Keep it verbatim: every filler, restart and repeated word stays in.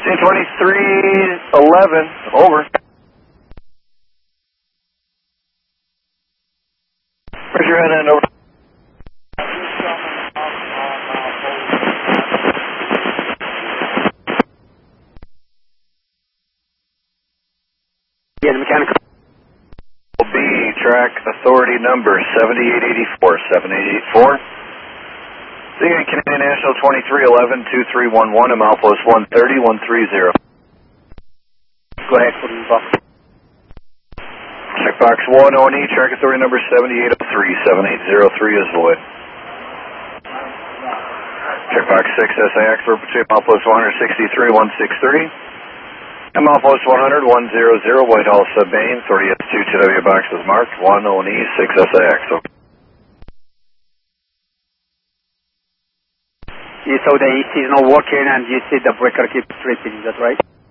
C twenty-three eleven, over. Where's your head end, over? Yeah, the mechanical. B, track authority number seventy-eight eighty-four, seventy-eight eighty-four. Again, Canadian National twenty-three eleven, two three one one, and milepost one thirty, one thirty. Go ahead, put in the box. Checkbox one O and E, track authority number seventy-eight oh three, seventy-eight oh three is void. Checkbox six S A X, we're between milepost one sixty-three, one sixty-three. And milepost one hundred, one hundred, Whitehall Submain, authority S two, T W boxes marked, one O and E, six S A X. Okay. You saw the E C is not working and you see the breaker keeps tripping, is that right?